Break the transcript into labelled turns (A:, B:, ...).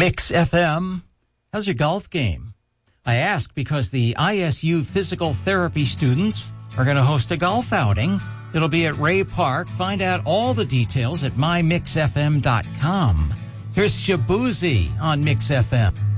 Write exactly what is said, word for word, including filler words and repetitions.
A: Mix F M, how's your golf game? I ask because the I S U physical therapy students are going to host a golf outing. It'll be at Ray Park. Find out all the details at my mix f m dot com. Here's Shabuzi on Mix F M.